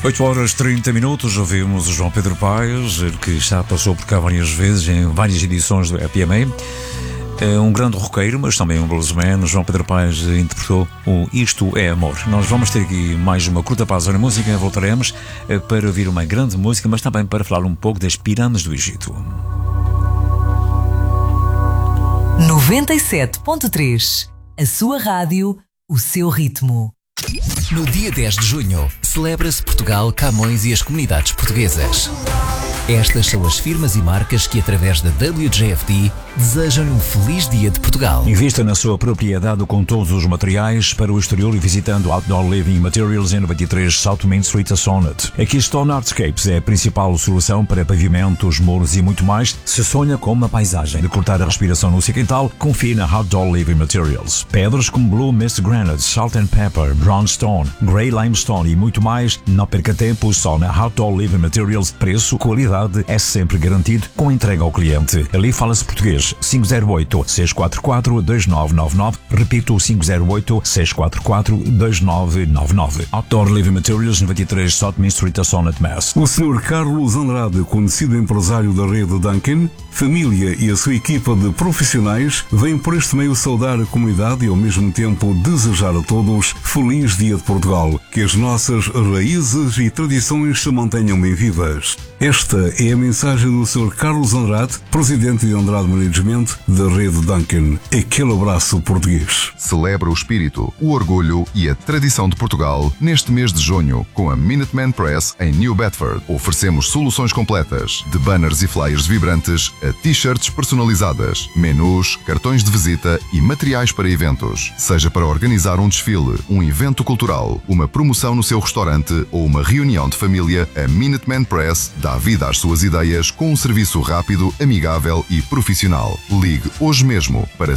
8h30, ouvimos o João Pedro Paes, que já passou por cá várias vezes, em várias edições do EPMA. É um grande roqueiro, mas também um bluesman. João Pedro Paes interpretou o Isto é Amor. Nós vamos ter aqui mais uma curta pausa na música, voltaremos para ouvir uma grande música, mas também para falar um pouco das pirâmides do Egito. 97.3, a sua rádio, o seu ritmo. No dia 10 de junho, celebra-se Portugal, Camões e as comunidades portuguesas. Estas são as firmas e marcas que, através da WJFD, desejam-lhe um feliz Dia de Portugal. Invista na sua propriedade com todos os materiais para o exterior e visitando Outdoor Living Materials em 93 South Main Street, a Sonnet. A Keystone Artscapes é a principal solução para pavimentos, muros e muito mais. Se sonha com uma paisagem de cortar a respiração no seu quintal, confie na Outdoor Living Materials. Pedras como Blue Mist Granite, Salt and Pepper, Brown Stone, Grey Limestone e muito mais. Não perca tempo, só na Outdoor Living Materials. Preço, qualidade é sempre garantido com entrega ao cliente. Ali fala-se português. 508-644-2999. Repito, 508-644-2999. Outdoor Living Materials, 93 South Main Street, a Sonnet, Mass. O Sr. Carlos Andrade, conhecido empresário da rede Dunkin', família e a sua equipa de profissionais vêm por este meio saudar a comunidade e ao mesmo tempo desejar a todos feliz Dia de Portugal. Que as nossas raízes e tradições se mantenham bem vivas. Esta é a mensagem do Sr. Carlos Andrade, presidente de Andrade Management da rede Dunkin'. Aquele abraço português. Celebra o espírito, o orgulho e a tradição de Portugal neste mês de junho com a Minuteman Press em New Bedford. Oferecemos soluções completas, de banners e flyers vibrantes a t-shirts personalizadas, menus, cartões de visita e materiais para eventos. Seja para organizar um desfile, um evento cultural, uma promoção no seu restaurante ou uma reunião de família, a Minuteman Press dá vida às suas ideias com um serviço rápido, amigável e profissional. Ligue hoje mesmo para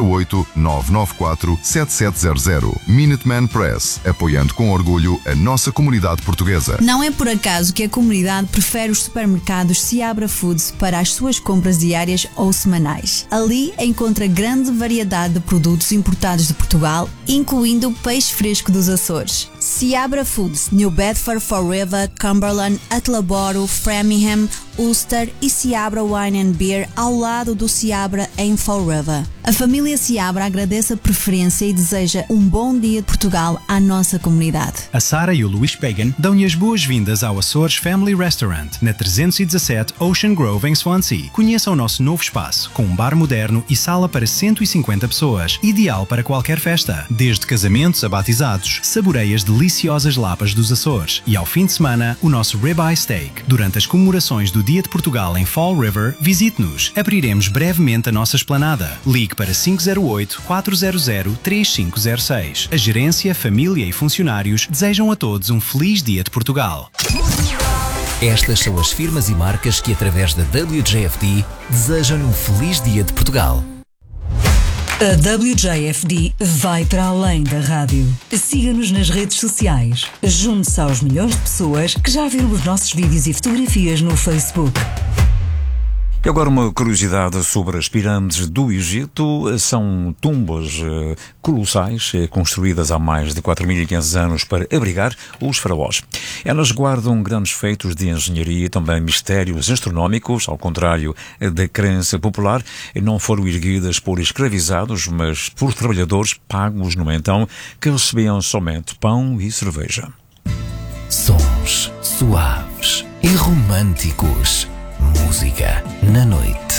508-994-7700. Minuteman Press, apoiando com orgulho a nossa comunidade portuguesa. Não é por acaso que a comunidade prefere os supermercados Seabra Foods para as suas compras diárias ou semanais. Ali encontra grande variedade de produtos importados de Portugal, incluindo o peixe fresco dos Açores. Seabra Foods, New Bedford, Fall River, Cumberland, Attleboro, Framingham, Ulster e Seabra Wine and Beer ao lado do Seabra em Fall River. A família Seabra agradece a preferência e deseja um bom dia de Portugal à nossa comunidade. A Sara e o Luís Pagan dão-lhe as boas-vindas ao Açores Family Restaurant, na 317 Ocean Grove, em Swansea. Conheça o nosso novo espaço, com um bar moderno e sala para 150 pessoas, ideal para qualquer festa. Desde casamentos a batizados, saboreie as deliciosas lapas dos Açores. E ao fim de semana, o nosso ribeye steak. Durante as comemorações do Dia de Portugal em Fall River, visite-nos. Abriremos brevemente a nossa esplanada. Ligue para 508-400-3506. A gerência, família e funcionários desejam a todos um feliz Dia de Portugal. Estas são as firmas e marcas que, através da WJFD, desejam-lhe um feliz Dia de Portugal. A WJFD vai para além da rádio. Siga-nos nas redes sociais. Junte-se aos milhões de pessoas que já viram os nossos vídeos e fotografias no Facebook. E agora uma curiosidade sobre as pirâmides do Egito. São tumbas colossais, construídas há mais de 4.500 anos para abrigar os faraós. Elas guardam grandes feitos de engenharia e também mistérios astronómicos, ao contrário da crença popular. Não foram erguidas por escravizados, mas por trabalhadores pagos no então, que recebiam somente pão e cerveja. Sons suaves e românticos. Música na noite.